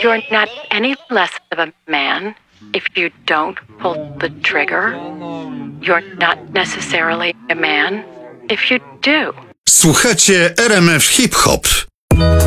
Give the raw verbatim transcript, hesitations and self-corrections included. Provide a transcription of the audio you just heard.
You're not any less of a man if you don't pull the trigger. You're not necessarily a man if you do. Słuchacie R M F Hip Hop.